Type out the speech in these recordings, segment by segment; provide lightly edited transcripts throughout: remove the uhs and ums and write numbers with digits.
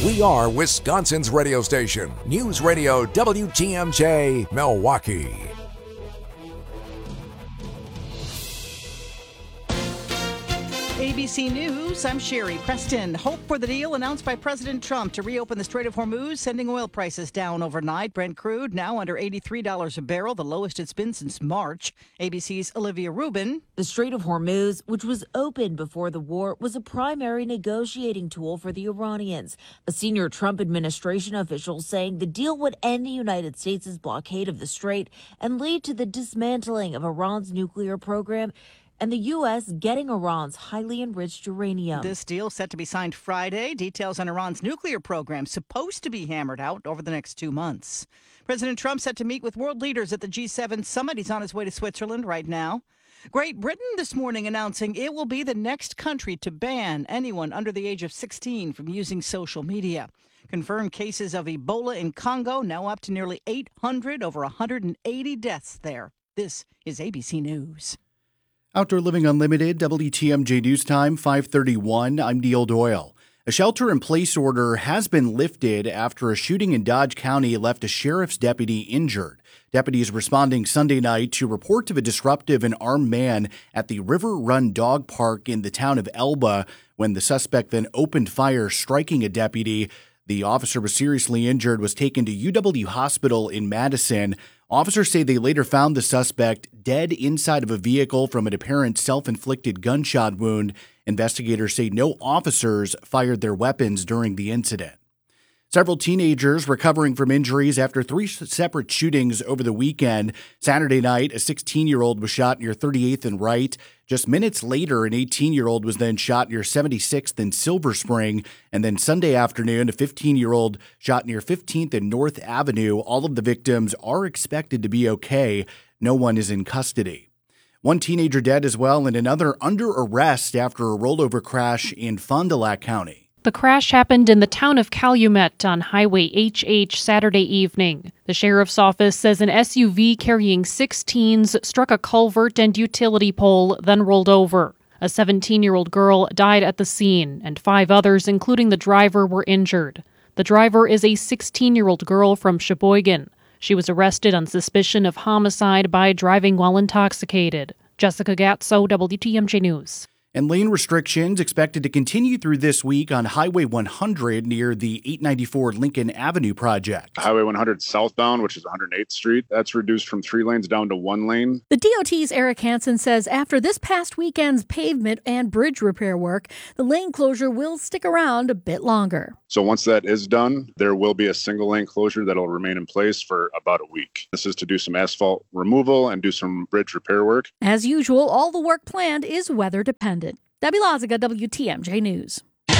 We are Wisconsin's radio station, News Radio WTMJ, Milwaukee. ABC News, I'm Sherry Preston. Hope for the deal announced by President Trump to reopen the Strait of Hormuz, sending oil prices down overnight. Brent crude now under $83 a barrel, the lowest it's been since March. ABC's Olivia Rubin. The Strait of Hormuz, which was open before the war, was a primary negotiating tool for the Iranians. A senior Trump administration official saying the deal would end the United States' blockade of the strait and lead to the dismantling of Iran's nuclear program and the U.S. getting Iran's highly enriched uranium. This deal set to be signed Friday. Details on Iran's nuclear program supposed to be hammered out over the next 2 months. President Trump set to meet with world leaders at the G7 summit. He's on his way to Switzerland right now. Great Britain this morning announcing it will be the next country to ban anyone under the age of 16 from using social media. Confirmed cases of Ebola in Congo now up to nearly 800, over 180 deaths there. This is ABC News. Outdoor Living Unlimited, WTMJ News Time, 5:31. I'm Neil Doyle. A shelter-in-place order has been lifted after a shooting in Dodge County left a sheriff's deputy injured. Deputies responding Sunday night to reports of a disruptive and armed man at the River Run Dog Park in the town of Elba when the suspect then opened fire, striking a deputy. The officer was seriously injured, was taken to UW Hospital in Madison. Officers say they later found the suspect dead inside of a vehicle from an apparent self-inflicted gunshot wound. Investigators say no officers fired their weapons during the incident. Several teenagers recovering from injuries after 3 separate shootings over the weekend. Saturday night, a 16-year-old was shot near 38th and Wright. Just minutes later, an 18-year-old was then shot near 76th and Silver Spring. And then Sunday afternoon, a 15-year-old shot near 15th and North Avenue. All of the victims are expected to be okay. No one is in custody. One teenager dead as well, and another under arrest after a rollover crash in Fond du Lac County. The crash happened in the town of Calumet on Highway HH Saturday evening. The sheriff's office says an SUV carrying 6 teens struck a culvert and utility pole, then rolled over. A 17-year-old girl died at the scene, and 5 others, including the driver, were injured. The driver is a 16-year-old girl from Sheboygan. She was arrested on suspicion of homicide by driving while intoxicated. Jessica Gatso, WTMJ News. And lane restrictions expected to continue through this week on Highway 100 near the 894 Lincoln Avenue project. Highway 100 southbound, which is 108th Street, that's reduced from 3 lanes down to 1 lane. The DOT's Eric Hansen says after this past weekend's pavement and bridge repair work, the lane closure will stick around a bit longer. So once that is done, there will be a single lane closure that will remain in place for about a week. This is to do some asphalt removal and do some bridge repair work. As usual, all the work planned is weather dependent. Debbie Loziga, WTMJ News.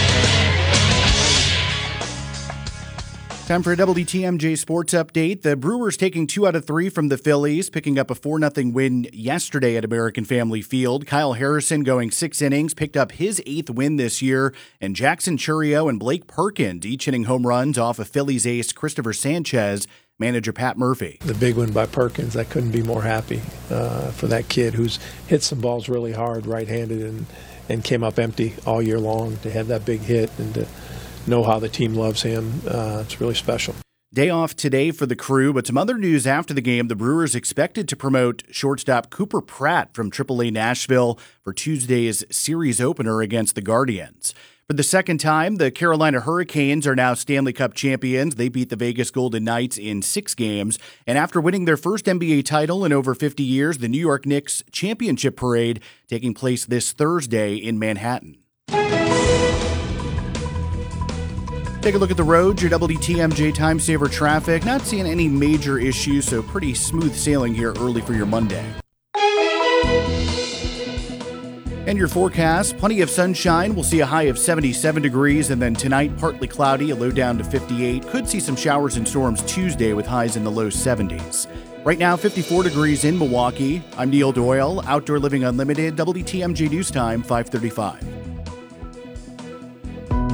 Time for a WTMJ Sports Update. The Brewers taking 2 out of 3 from the Phillies, picking up a 4-0 win yesterday at American Family Field. Kyle Harrison going 6 innings, picked up his 8th win this year. And Jackson Chourio and Blake Perkins each hitting home runs off of Phillies ace Christopher Sanchez. Manager Pat Murphy. The big one by Perkins, I couldn't be more happy for that kid who's hit some balls really hard right-handed and came up empty all year long. To have that big hit and to know how the team loves him, it's really special. Day off today for the Crew, but some other news after the game. The Brewers expected to promote shortstop Cooper Pratt from AAA Nashville for Tuesday's series opener against the Guardians. For the second time, the Carolina Hurricanes are now Stanley Cup champions. They beat the Vegas Golden Knights in 6 games. And after winning their first NBA title in over 50 years, the New York Knicks championship parade taking place this Thursday in Manhattan. Take a look at the roads, your WTMJ Time Saver traffic. Not seeing any major issues, so pretty smooth sailing here early for your Monday. And your forecast, plenty of sunshine. We'll see a high of 77 degrees, and then tonight, partly cloudy, a low down to 58. Could see some showers and storms Tuesday with highs in the low 70s. Right now, 54 degrees in Milwaukee. I'm Neil Doyle, Outdoor Living Unlimited, WTMJ News Time, 5:35.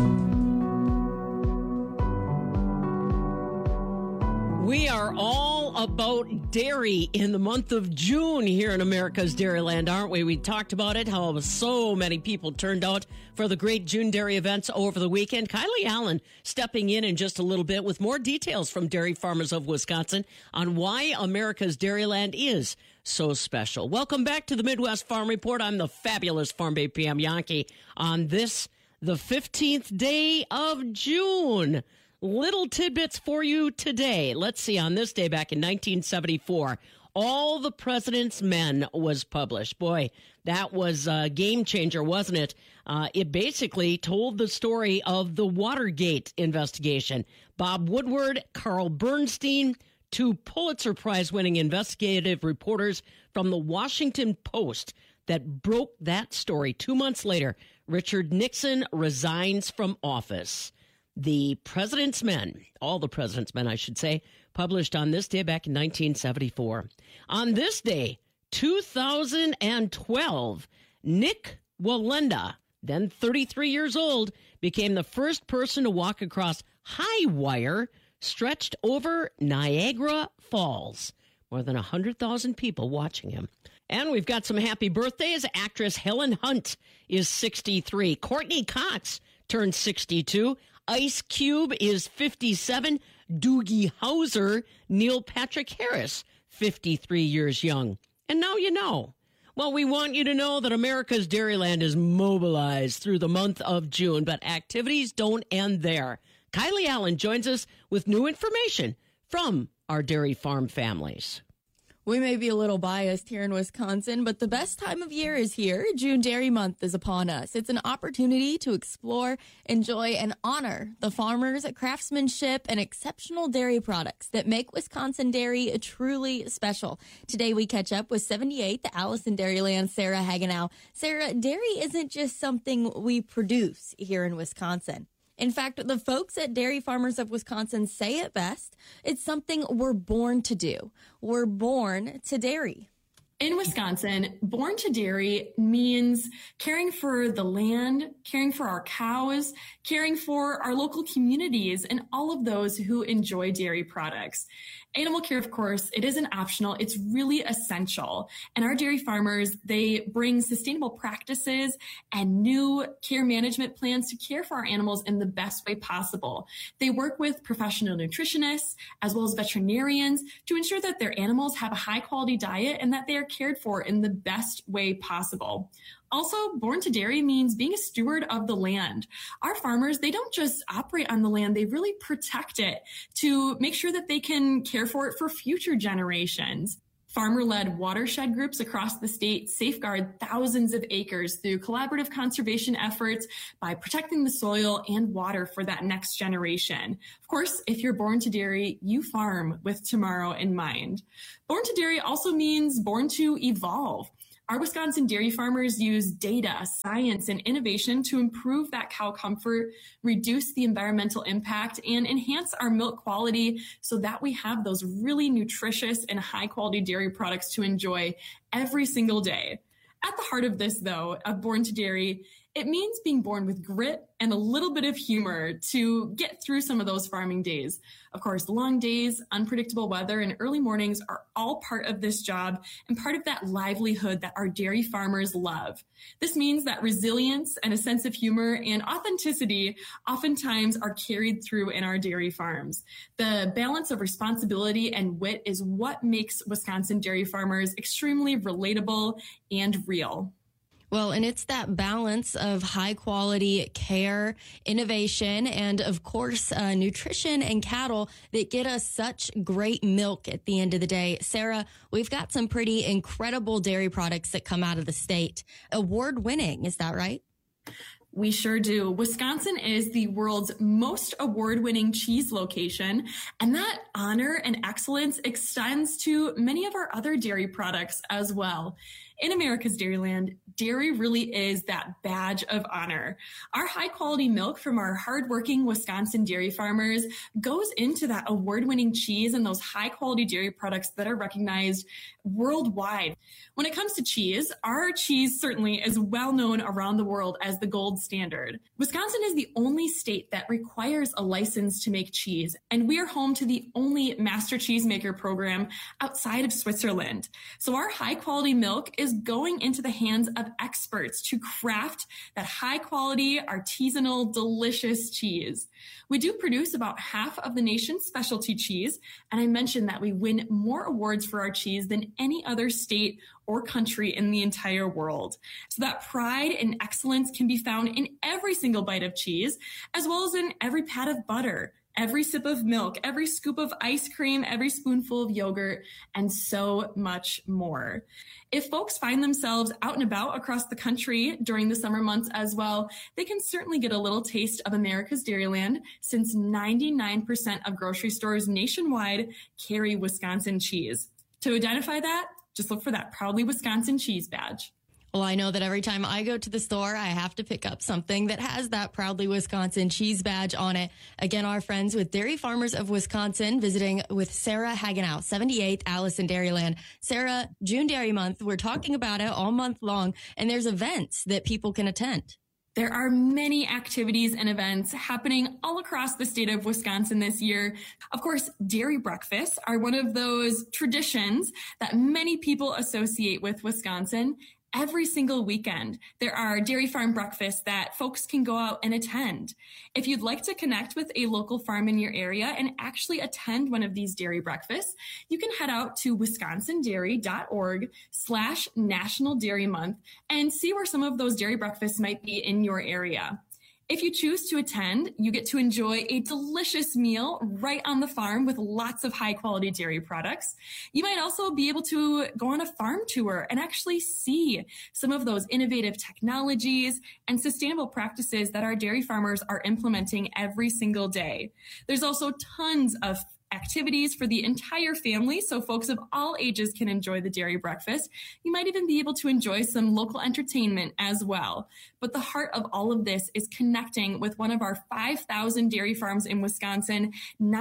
We are all about dairy in the month of June here in America's Dairyland, aren't we? We talked about it, how so many people turned out for the great June dairy events over the weekend. Kylie Allen stepping in just a little bit with more details from Dairy Farmers of Wisconsin on why America's Dairyland is so special. Welcome back to the Midwest Farm Report. I'm the fabulous Farm Bay PM Yankee on this, the 15th day of June. Little tidbits for you today. Let's see, on this day back in 1974, All the President's Men was published. Boy, that was a game changer, wasn't it? It basically told the story of the Watergate investigation. Bob Woodward, Carl Bernstein, two Pulitzer Prize-winning investigative reporters from the Washington Post that broke that story. 2 months later, Richard Nixon resigns from office. The President's Men, All the President's Men, I should say, published on this day back in 1974. On this day, 2012, Nick Wallenda, then 33 years old, became the first person to walk across high wire stretched over Niagara Falls. More than 100,000 people watching him. And we've got some happy birthdays. Actress Helen Hunt is 63. Courtney Cox turned 62. Ice Cube is 57. Doogie Howser, Neil Patrick Harris, 53 years young. And now you know. Well, we want you to know that America's Dairyland is mobilized through the month of June, but activities don't end there. Kylie Allen joins us with new information from our dairy farm families. We may be a little biased here in Wisconsin, but the best time of year is here. June Dairy Month is upon us. It's an opportunity to explore, enjoy, and honor the farmers, craftsmanship, and exceptional dairy products that make Wisconsin dairy truly special. Today, we catch up with 78, the Allison Dairyland, Sarah Hagenow. Sarah, dairy isn't just something we produce here in Wisconsin. In fact, the folks at Dairy Farmers of Wisconsin say it best. It's something we're born to do. We're born to dairy. In Wisconsin, born to dairy means caring for the land, caring for our cows, caring for our local communities, and all of those who enjoy dairy products. Animal care, of course, it isn't optional. It's really essential. And our dairy farmers, they bring sustainable practices and new care management plans to care for our animals in the best way possible. They work with professional nutritionists as well as veterinarians to ensure that their animals have a high quality diet and that they are cared for in the best way possible. Also, born to dairy means being a steward of the land. Our farmers, they don't just operate on the land, they really protect it to make sure that they can care for it for future generations. Farmer-led watershed groups across the state safeguard thousands of acres through collaborative conservation efforts by protecting the soil and water for that next generation. Of course, if you're born to dairy, you farm with tomorrow in mind. Born to dairy also means born to evolve. Our Wisconsin dairy farmers use data, science, and innovation to improve that cow comfort, reduce the environmental impact, and enhance our milk quality so that we have those really nutritious and high-quality dairy products to enjoy every single day. At the heart of this, though, of Born to Dairy, it means being born with grit and a little bit of humor to get through some of those farming days. Of course, long days, unpredictable weather, and early mornings are all part of this job and part of that livelihood that our dairy farmers love. This means that resilience and a sense of humor and authenticity oftentimes are carried through in our dairy farms. The balance of responsibility and wit is what makes Wisconsin dairy farmers extremely relatable and real. Well, and it's that balance of high quality care, innovation, and of course, nutrition and cattle that get us such great milk at the end of the day. Sarah, we've got some pretty incredible dairy products that come out of the state. Award winning, is that right? We sure do. Wisconsin is the world's most award-winning cheese location, and that honor and excellence extends to many of our other dairy products as well. In America's Dairyland, dairy really is that badge of honor. Our high quality milk from our hardworking Wisconsin dairy farmers goes into that award-winning cheese and those high quality dairy products that are recognized worldwide. When it comes to cheese, our cheese certainly is well known around the world as the gold standard. Wisconsin is the only state that requires a license to make cheese, and we are home to the only master cheesemaker program outside of Switzerland. So our high quality milk is going into the hands of experts to craft that high quality, artisanal, delicious cheese. We do produce about half of the nation's specialty cheese, and I mentioned that we win more awards for our cheese than any other state or country in the entire world. So that pride and excellence can be found in every single bite of cheese, as well as in every pat of butter, every sip of milk, every scoop of ice cream, every spoonful of yogurt, and so much more. If folks find themselves out and about across the country during the summer months as well, they can certainly get a little taste of America's Dairyland, since 99% of grocery stores nationwide carry Wisconsin cheese. To identify that, just look for that Proudly Wisconsin cheese badge. Well, I know that every time I go to the store, I have to pick up something that has that Proudly Wisconsin cheese badge on it. Again, our friends with Dairy Farmers of Wisconsin visiting with Sarah Hagenow, 78th Allison Dairyland. Sarah, June Dairy Month, we're talking about it all month long, and there's events that people can attend. There are many activities and events happening all across the state of Wisconsin this year. Of course, dairy breakfasts are one of those traditions that many people associate with Wisconsin. Every single weekend, there are dairy farm breakfasts that folks can go out and attend. If you'd like to connect with a local farm in your area and actually attend one of these dairy breakfasts, you can head out to wisconsindairy.org/National Dairy Month and see where some of those dairy breakfasts might be in your area. If you choose to attend, you get to enjoy a delicious meal right on the farm with lots of high quality dairy products. You might also be able to go on a farm tour and actually see some of those innovative technologies and sustainable practices that our dairy farmers are implementing every single day. There's also tons of activities for the entire family, so folks of all ages can enjoy the dairy breakfast. You might even be able to enjoy some local entertainment as well. But the heart of all of this is connecting with one of our 5,000 dairy farms in Wisconsin,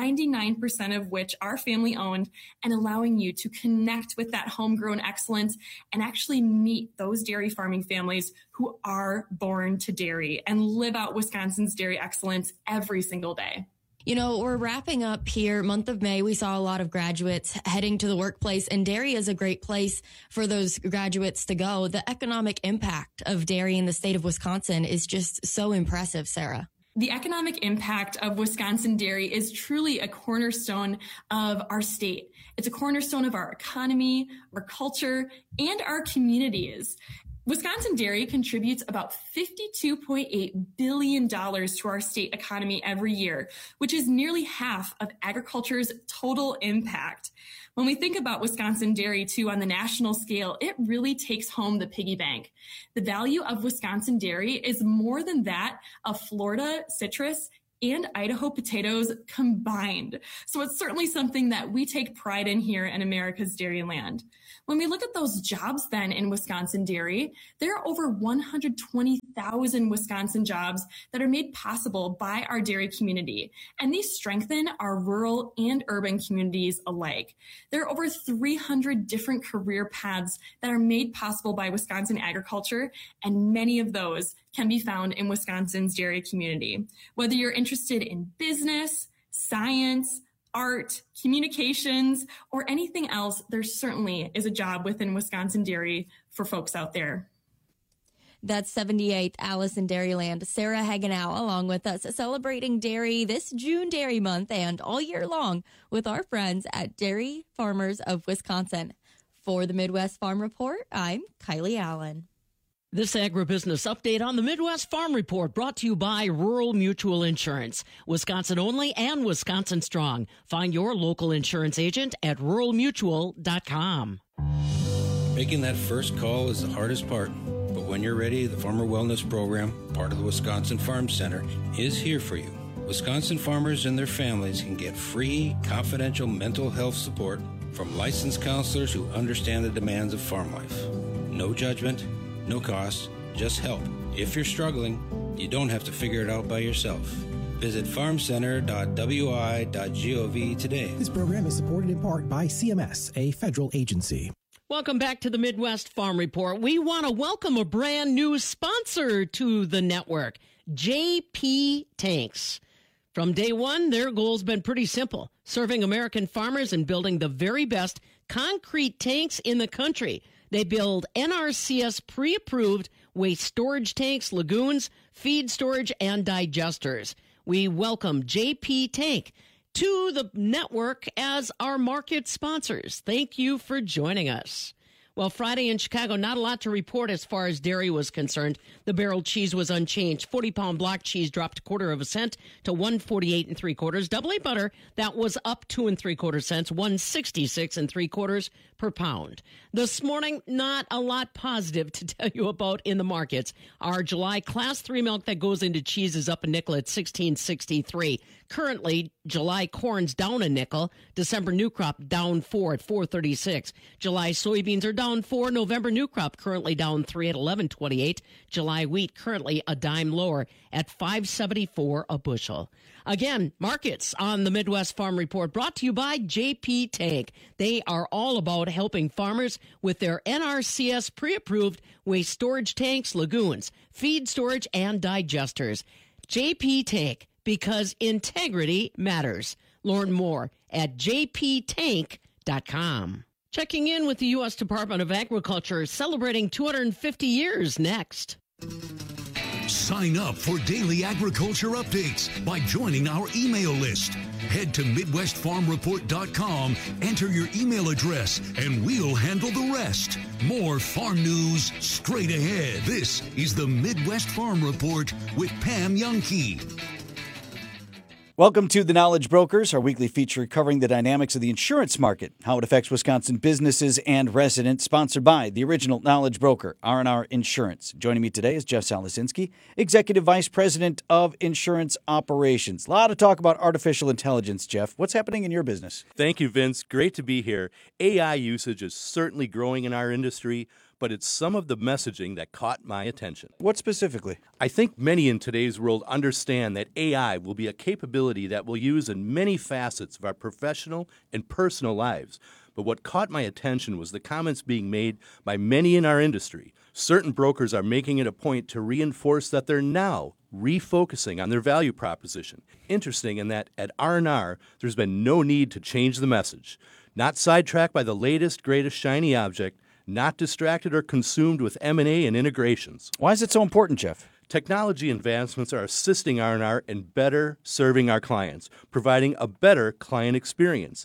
99% of which are family owned, and allowing you to connect with that homegrown excellence and actually meet those dairy farming families who are born to dairy and live out Wisconsin's dairy excellence every single day. You know, we're wrapping up here. Month of May, we saw a lot of graduates heading to the workplace, and dairy is a great place for those graduates to go. The economic impact of dairy in the state of Wisconsin is just so impressive, Sarah. The economic impact of Wisconsin dairy is truly a cornerstone of our state. It's a cornerstone of our economy, our culture, and our communities. Wisconsin dairy contributes about $52.8 billion to our state economy every year, which is nearly half of agriculture's total impact. When we think about Wisconsin dairy, too, on the national scale, it really takes home the piggy bank. The value of Wisconsin dairy is more than that of Florida citrus and Idaho potatoes combined. So it's certainly something that we take pride in here in America's Dairyland. When we look at those jobs then in Wisconsin dairy, there are over 120,000 Wisconsin jobs that are made possible by our dairy community. And these strengthen our rural and urban communities alike. There are over 300 different career paths that are made possible by Wisconsin agriculture, and many of those can be found in Wisconsin's dairy community. Whether you're interested in business, science, art, communications, or anything else, there certainly is a job within Wisconsin dairy for folks out there. That's 78th Allison Dairyland. Sarah Hagenow along with us, celebrating dairy this June Dairy Month and all year long with our friends at Dairy Farmers of Wisconsin. For the Midwest Farm Report, I'm Kylie Allen. This agribusiness update on the Midwest Farm Report brought to you by Rural Mutual Insurance. Wisconsin only and Wisconsin strong. Find your local insurance agent at ruralmutual.com. Making that first call is the hardest part. But when you're ready, the Farmer Wellness Program, part of the Wisconsin Farm Center, is here for you. Wisconsin farmers and their families can get free, confidential mental health support from licensed counselors who understand the demands of farm life. No judgment, no cost, just help. If you're struggling, you don't have to figure it out by yourself. Visit farmcenter.wi.gov today. This program is supported in part by CMS, a federal agency. Welcome back to the Midwest Farm Report. We want to welcome a brand new sponsor to the network, JP Tanks. From day one, their goal's been pretty simple, serving American farmers and building the very best concrete tanks in the country. They build NRCS pre-approved waste storage tanks, lagoons, feed storage, and digesters. We welcome JP Tank to the network as our market sponsors. Thank you for joining us. Well, Friday in Chicago, not a lot to report as far as dairy was concerned. The barrel cheese was unchanged. 40-pound block cheese dropped 1/4 cent to 148 3/4. Double A butter, that was up 2 3/4 cents, 166 3/4 per pound. This morning, not a lot positive to tell you about in the markets. Our July Class 3 milk that goes into cheese is up a nickel at 16.63. Currently, July corn's down a nickel. December new crop down 4 at 4.36. July soybeans are down 4. November new crop currently down 3 at 11.28. July wheat currently a dime lower at 5.74 a bushel. Again, markets on the Midwest Farm Report brought to you by JP Tank. They are all about helping farmers with their NRCS pre-approved waste storage tanks, lagoons, feed storage, and digesters. JP Tank, because integrity matters. Learn more at jptank.com. Checking in with the U.S. Department of Agriculture, celebrating 250 years next. Sign up for daily agriculture updates by joining our email list. Head to MidwestFarmReport.com, enter your email address, and we'll handle the rest. More farm news straight ahead. This is the Midwest Farm Report with Pam Youngkey. Welcome to The Knowledge Brokers, our weekly feature covering the dynamics of the insurance market, how it affects Wisconsin businesses and residents, sponsored by the original Knowledge Broker, R&R Insurance. Joining me today is Jeff Salasinski, Executive Vice President of Insurance Operations. A lot of talk about artificial intelligence, Jeff. What's happening in your business? Thank you, Vince. Great to be here. AI usage is certainly growing in our industry, but it's some of the messaging that caught my attention. What specifically? I think many in today's world understand that AI will be a capability that we'll use in many facets of our professional and personal lives. But what caught my attention was the comments being made by many in our industry. Certain brokers are making it a point to reinforce that they're now refocusing on their value proposition. Interesting in that at R&R, there's been no need to change the message. Not sidetracked by the latest, greatest shiny object, not distracted or consumed with M&A and integrations. Why is it so important, Jeff? Technology advancements are assisting R&R in better serving our clients, providing a better client experience.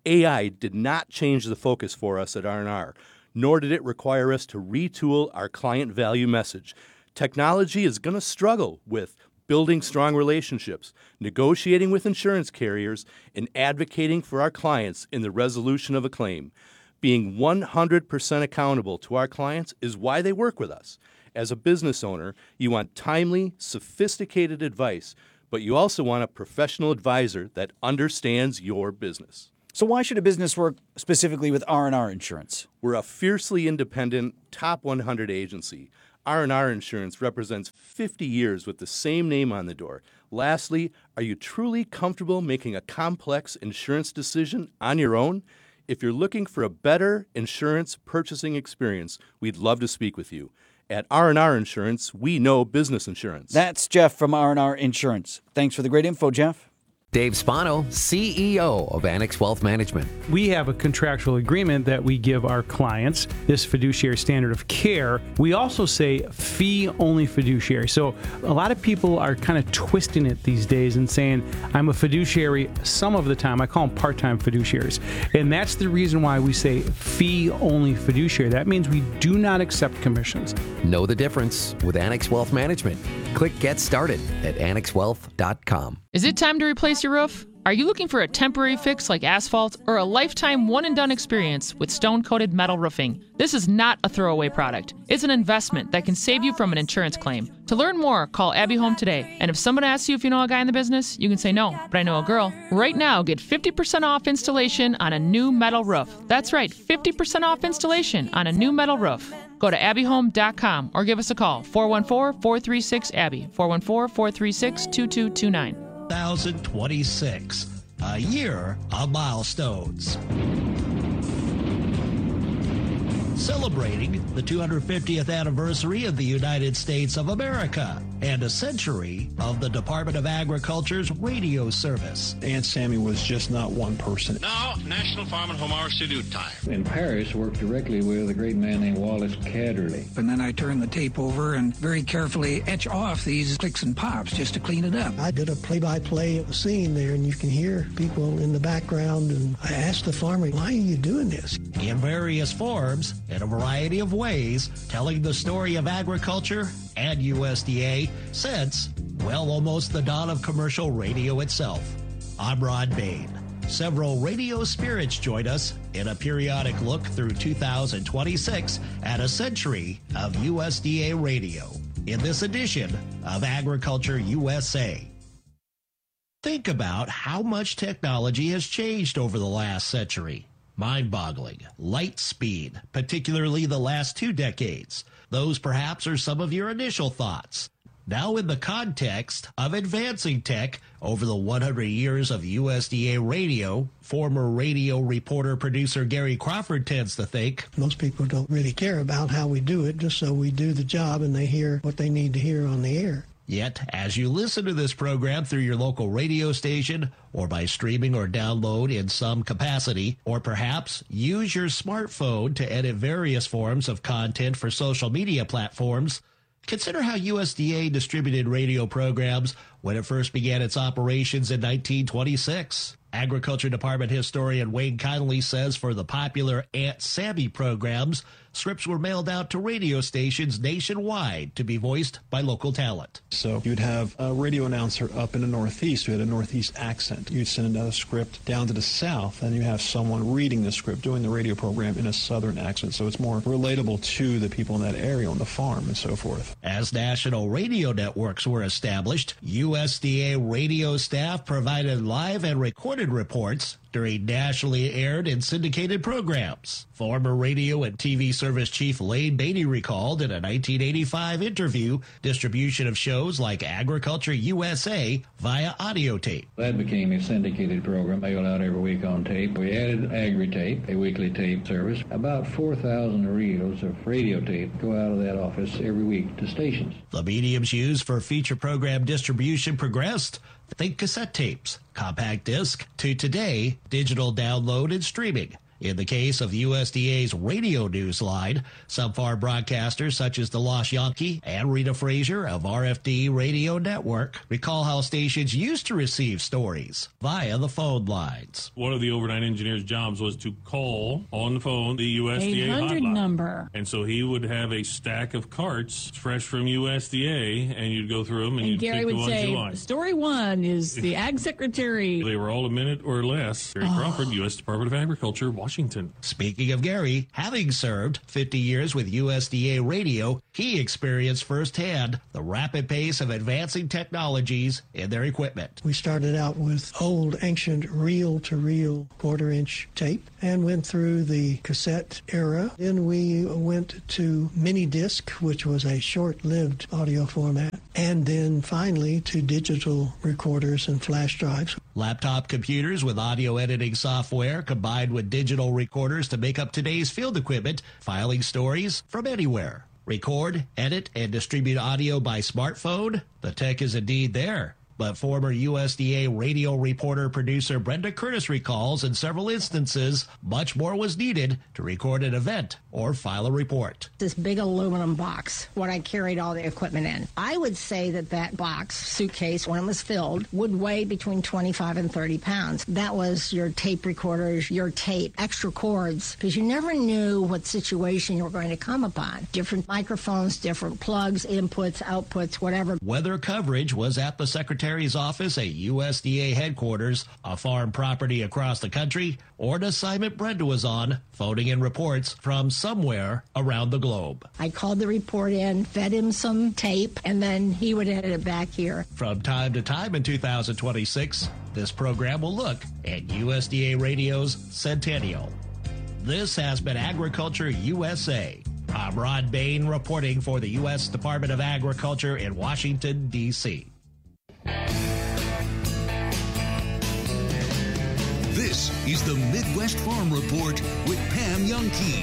AI did not change the focus for us at R&R, nor did it require us to retool our client value message. Technology is going to struggle with building strong relationships, negotiating with insurance carriers, and advocating for our clients in the resolution of a claim. Being 100% accountable to our clients is why they work with us. As a business owner, you want timely, sophisticated advice, but you also want a professional advisor that understands your business. So why should a business work specifically with R&R Insurance? We're a fiercely independent, top 100 agency. R&R Insurance represents 50 years with the same name on the door. Lastly, are you truly comfortable making a complex insurance decision on your own? If you're looking for a better insurance purchasing experience, we'd love to speak with you. At R&R Insurance, we know business insurance. That's Jeff from R&R Insurance. Thanks for the great info, Jeff. Dave Spano, CEO of Annex Wealth Management. We have a contractual agreement that we give our clients, this fiduciary standard of care. We also say fee-only fiduciary. So a lot of people are kind of twisting it these days and saying, I'm a fiduciary some of the time. I call them part-time fiduciaries. And that's the reason why we say fee-only fiduciary. That means we do not accept commissions. Know the difference with Annex Wealth Management. Click Get Started at annexwealth.com. Is it time to replace your roof? Are you looking for a temporary fix like asphalt or a lifetime one-and-done experience with stone-coated metal roofing? This is not a throwaway product. It's an investment that can save you from an insurance claim. To learn more, call Abby Home today. And if someone asks you if you know a guy in the business, you can say no, but I know a girl. Right now, get 50% off installation on a new metal roof. That's right, 50% off installation on a new metal roof. Go to abbyhome.com or give us a call, 414-436-ABBY, 414-436-2229. 2026, a year of milestones. Celebrating the 250th anniversary of the United States of America and a century of the Department of Agriculture's radio service. Aunt Sammy was just not one person. Now, National Farm and Home Institute time. In Paris, worked directly with a great man named Wallace Catterley. And then I turn the tape over and very carefully etch off these clicks and pops just to clean it up. I did a play-by-play of the scene there, and you can hear people in the background, and I asked the farmer, why are you doing this? In various forms, in a variety of ways, telling the story of agriculture and USDA since, well, almost the dawn of commercial radio itself. I'm Ron Bain. Several radio spirits join us in a periodic look through 2026 at a century of USDA radio in this edition of Agriculture USA. Think about how much technology has changed over the last century. Mind-boggling. Light speed, particularly the last 2 decades. Those perhaps are some of your initial thoughts. Now in the context of advancing tech over the 100 years of USDA radio, former radio reporter-producer Gary Crawford tends to think, most people don't really care about how we do it, just so we do the job and they hear what they need to hear on the air. Yet, as you listen to this program through your local radio station, or by streaming or download in some capacity, or perhaps use your smartphone to edit various forms of content for social media platforms, consider how USDA distributed radio programs when it first began its operations in 1926. Agriculture Department historian Wayne Connolly says for the popular Aunt Sammy programs, scripts were mailed out to radio stations nationwide to be voiced by local talent. So you'd have a radio announcer up in the Northeast who had a Northeast accent. You'd send a script down to the South, and you have someone reading the script, doing the radio program in a Southern accent. So it's more relatable to the people in that area on the farm and so forth. As national radio networks were established, USDA radio staff provided live and recorded reports during nationally aired and syndicated programs. Former radio and TV service chief Lane Beatty recalled in a 1985 interview distribution of shows like Agriculture USA via audio tape. That became a syndicated program mailed out every week on tape. We added Agri-Tape, a weekly tape service. About 4,000 reels of radio tape go out of that office every week to stations. The mediums used for feature program distribution progressed. Think cassette tapes, compact disc, to today, digital download and streaming. In the case of USDA's radio news line, some farm broadcasters such as the Lost Yankee and Rita Frazier of RFD Radio Network recall how stations used to receive stories via the phone lines. One of the overnight engineer's jobs was to call on the phone the USDA 800 hotline number. And so he would have a stack of carts fresh from USDA, and you'd go through them and you'd Gary pick the would ones you say, like. story 1 is the Ag Secretary. They were all a minute or less. Gary Crawford, U.S. Department of Agriculture, Washington. Speaking of Gary, having served 50 years with USDA Radio, he experienced firsthand the rapid pace of advancing technologies in their equipment. We started out with old, ancient, reel-to-reel quarter-inch tape and went through the cassette era. Then we went to mini disc, which was a short-lived audio format, and then finally to digital recorders and flash drives. Laptop computers with audio editing software combined with digital recorders to make up today's field equipment, filing stories from anywhere. Record, edit, and distribute audio by smartphone? The tech is indeed there. But former USDA radio reporter-producer Brenda Curtis recalls in several instances much more was needed to record an event or file a report. This big aluminum box, what I carried all the equipment in. I would say that box, suitcase, when it was filled, would weigh between 25 and 30 pounds. That was your tape recorders, your tape, extra cords, because you never knew what situation you were going to come upon. Different microphones, different plugs, inputs, outputs, whatever. Weather coverage was at the Secretary's office at USDA headquarters, a farm property across the country, or an assignment Brenda was on, phoning in reports from somewhere around the globe. I called the report in, fed him some tape, and then he would edit it back here. From time to time in 2026, this program will look at USDA Radio's centennial. This has been Agriculture USA. I'm Rod Bain reporting for the U.S. Department of Agriculture in Washington, D.C. This is the Midwest Farm Report with Pam Youngkey.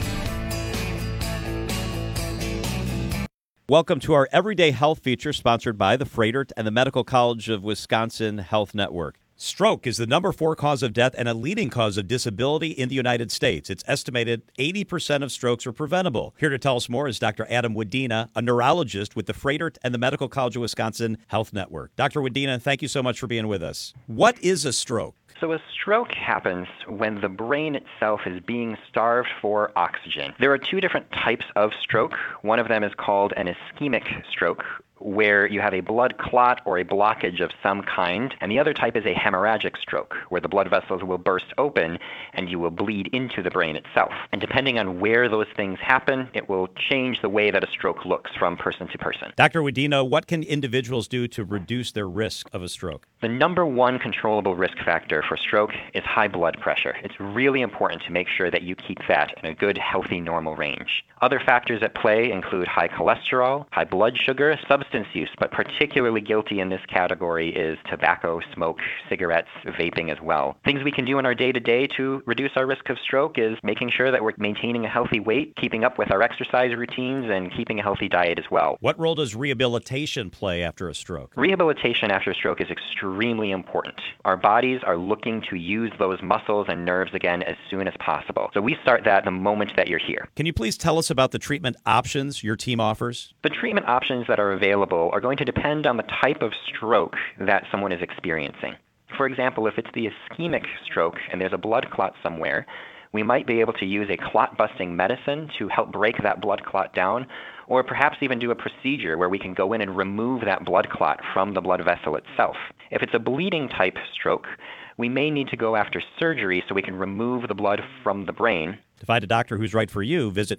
Welcome to our Everyday Health feature sponsored by the Froedtert and the Medical College of Wisconsin Health Network. Stroke is the number 4 cause of death and a leading cause of disability in the United States. It's estimated 80% of strokes are preventable. Here to tell us more is Dr. Adam Wadena, a neurologist with the Froedtert and the Medical College of Wisconsin Health Network. Dr. Wadena, thank you so much for being with us. What is a stroke? So a stroke happens when the brain itself is being starved for oxygen. There are 2 different types of stroke. One of them is called an ischemic stroke, where you have a blood clot or a blockage of some kind, and the other type is a hemorrhagic stroke, where the blood vessels will burst open and you will bleed into the brain itself. And depending on where those things happen, it will change the way that a stroke looks from person to person. Dr. Wadena, what can individuals do to reduce their risk of a stroke? The number 1 controllable risk factor for stroke is high blood pressure. It's really important to make sure that you keep that in a good, healthy, normal range. Other factors at play include high cholesterol, high blood sugar, substance use, but particularly guilty in this category is tobacco, smoke, cigarettes, vaping as well. Things we can do in our day-to-day to reduce our risk of stroke is making sure that we're maintaining a healthy weight, keeping up with our exercise routines, and keeping a healthy diet as well. What role does rehabilitation play after a stroke? Rehabilitation after a stroke is extremely important. Our bodies are looking to use those muscles and nerves again as soon as possible. So we start that the moment that you're here. Can you please tell us about the treatment options your team offers? The treatment options that are available are going to depend on the type of stroke that someone is experiencing. For example, if it's the ischemic stroke and there's a blood clot somewhere, we might be able to use a clot-busting medicine to help break that blood clot down, or perhaps even do a procedure where we can go in and remove that blood clot from the blood vessel itself. If it's a bleeding type stroke, we may need to go after surgery so we can remove the blood from the brain. To find a doctor who's right for you, visit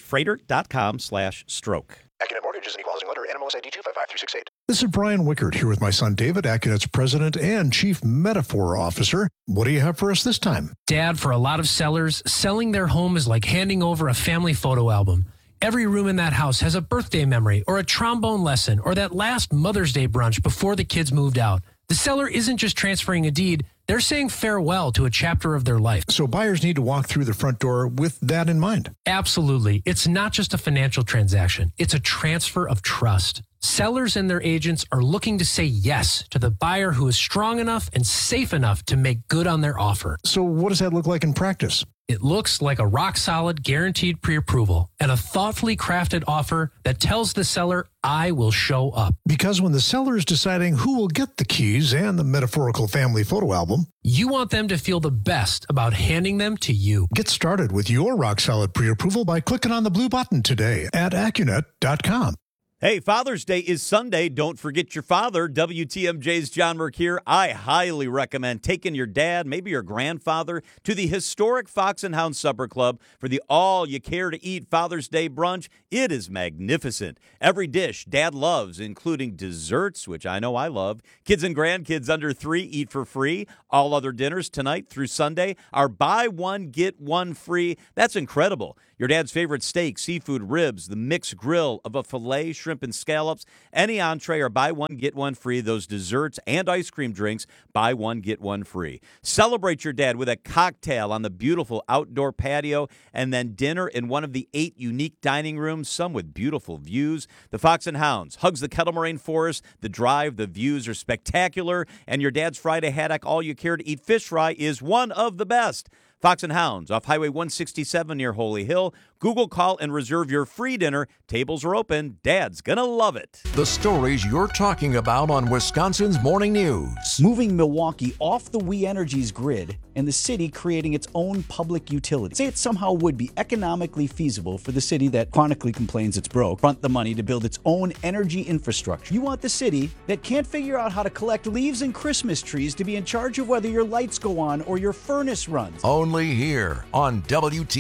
Froedtert.com/stroke. Accunet Mortgage is an equal housing lender. NMLS ID 255368. This is Brian Wickert here with my son David, Accunet's president and chief metaphor officer. What do you have for us this time? Dad, for a lot of sellers, selling their home is like handing over a family photo album. Every room in that house has a birthday memory or a trombone lesson or that last Mother's Day brunch before the kids moved out. The seller isn't just transferring a deed, they're saying farewell to a chapter of their life. So buyers need to walk through the front door with that in mind. Absolutely. It's not just a financial transaction. It's a transfer of trust. Sellers and their agents are looking to say yes to the buyer who is strong enough and safe enough to make good on their offer. So what does that look like in practice? It looks like a rock-solid guaranteed pre-approval and a thoughtfully crafted offer that tells the seller, I will show up. Because when the seller is deciding who will get the keys and the metaphorical family photo album, you want them to feel the best about handing them to you. Get started with your rock-solid pre-approval by clicking on the blue button today at Accunet.com. Hey, Father's Day is Sunday. Don't forget your father. WTMJ's John Merck here. I highly recommend taking your dad, maybe your grandfather, to the historic Fox and Hound Supper Club for the all-you-care-to-eat Father's Day brunch. It is magnificent. Every dish Dad loves, including desserts, which I know I love. Kids and grandkids under 3 eat for free. All other dinners tonight through Sunday are buy one, get one free. That's incredible. Your dad's favorite steak, seafood, ribs, the mixed grill of a filet, shrimp, and scallops. Any entree are buy one, get one free. Those desserts and ice cream drinks, buy one, get one free. Celebrate your dad with a cocktail on the beautiful outdoor patio and then dinner in one of the 8 unique dining rooms, some with beautiful views. The Fox and Hounds hugs the Kettle Moraine Forest. The drive, the views are spectacular. And your dad's Friday haddock, all you care to eat fish fry, is one of the best. Fox and Hounds off Highway 167 near Holy Hill. Google, call, and reserve your free dinner. Tables are open. Dad's gonna love it. The stories you're talking about on Wisconsin's Morning News. Moving Milwaukee off the We Energies grid and the city creating its own public utility. Say it somehow would be economically feasible for the city that chronically complains it's broke, front the money to build its own energy infrastructure. You want the city that can't figure out how to collect leaves and Christmas trees to be in charge of whether your lights go on or your furnace runs. Only here on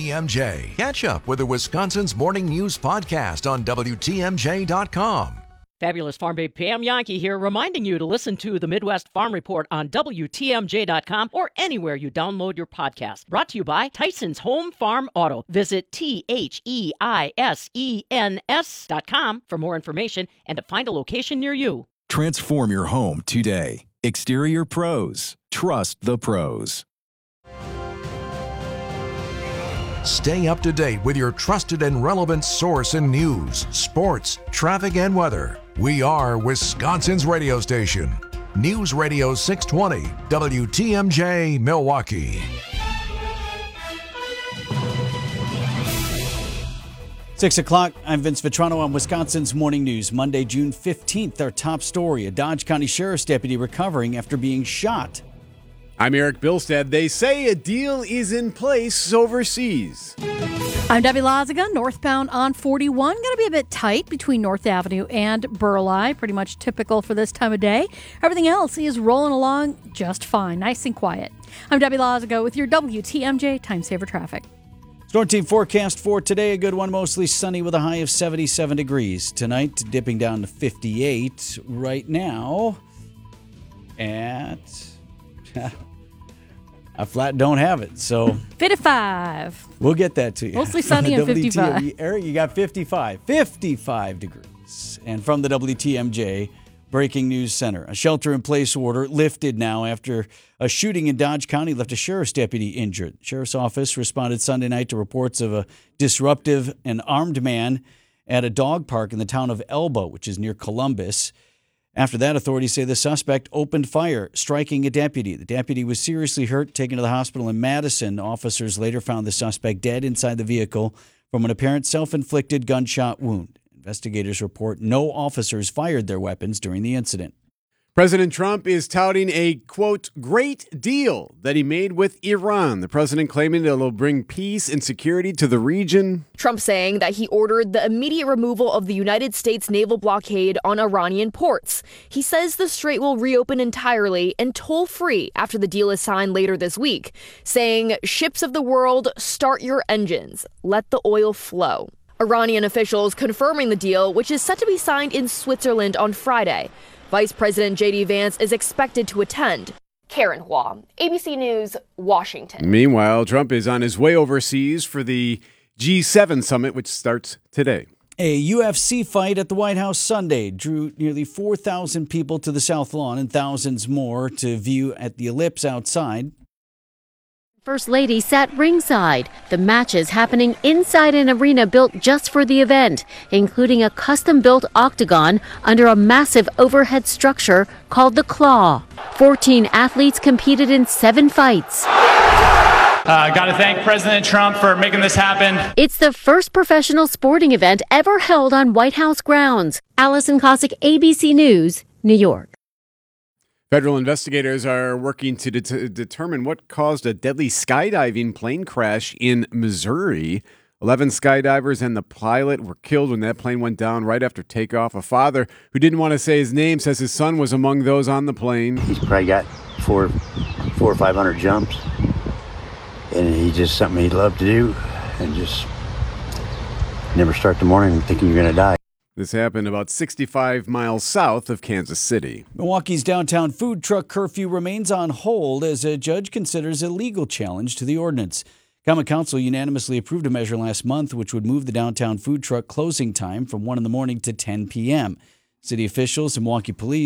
WTMJ. Catch up with the Wisconsin's Morning News podcast on WTMJ.com. Fabulous Farm Babe Pam Yankee here, reminding you to listen to the Midwest Farm Report on WTMJ.com or anywhere you download your podcast. Brought to you by Tyson's Home Farm Auto. Visit THEISENS.com for more information and to find a location near you. Transform your home today. Exterior Pros. Trust the pros. Stay up to date with your trusted and relevant source in news, sports, traffic, and weather. We are Wisconsin's radio station. News Radio 620, WTMJ, Milwaukee. 6 o'clock, I'm Vince Vitrano on Wisconsin's Morning News. Monday, June 15th, our top story, a Dodge County Sheriff's deputy recovering after being shot. I'm Eric Bilstead. They say a deal is in place overseas. I'm Debbie Lazaga. Northbound on 41. Going to be a bit tight between North Avenue and Burleigh. Pretty much typical for this time of day. Everything else is rolling along just fine. Nice and quiet. I'm Debbie Lazaga with your WTMJ Time Saver Traffic. Storm team forecast for today, a good one, mostly sunny with a high of 77 degrees. Tonight, dipping down to 58 right now at... I flat don't have it, so 55. We'll get that to you. Mostly sunny and 55. Eric, you got 55 degrees. And from the WTMJ Breaking News Center, a shelter-in-place order lifted now after a shooting in Dodge County left a sheriff's deputy injured. Sheriff's office responded Sunday night to reports of a disruptive and armed man at a dog park in the town of Elba, which is near Columbus. After that, authorities say the suspect opened fire, striking a deputy. The deputy was seriously hurt, taken to the hospital in Madison. Officers later found the suspect dead inside the vehicle from an apparent self-inflicted gunshot wound. Investigators report no officers fired their weapons during the incident. President Trump is touting a, quote, great deal that he made with Iran. The president claiming it will bring peace and security to the region. Trump saying that he ordered the immediate removal of the United States naval blockade on Iranian ports. He says the strait will reopen entirely and toll-free after the deal is signed later this week, saying, ships of the world, start your engines. Let the oil flow. Iranian officials confirming the deal, which is set to be signed in Switzerland on Friday. Vice President J.D. Vance is expected to attend. Karen Hua, ABC News, Washington. Meanwhile, Trump is on his way overseas for the G7 summit, which starts today. A UFC fight at the White House Sunday drew nearly 4,000 people to the South Lawn and thousands more to view at the Ellipse outside. First Lady sat ringside. The matches happening inside an arena built just for the event, including a custom-built octagon under a massive overhead structure called the Claw. 14 athletes competed in 7 fights. Got to thank President Trump for making this happen. It's the first professional sporting event ever held on White House grounds. Allison Cossack, ABC News, New York. Federal investigators are working to determine what caused a deadly skydiving plane crash in Missouri. 11 skydivers and the pilot were killed when that plane went down right after takeoff. A father who didn't want to say his name says his son was among those on the plane. He's probably got 400 or 500 jumps, and he's just something he'd love to do, and just never start the morning thinking you're going to die. This happened about 65 miles south of Kansas City. Milwaukee's downtown food truck curfew remains on hold as a judge considers a legal challenge to the ordinance. Common Council unanimously approved a measure last month which would move the downtown food truck closing time from 1 in the morning to 10 p.m. City officials and Milwaukee police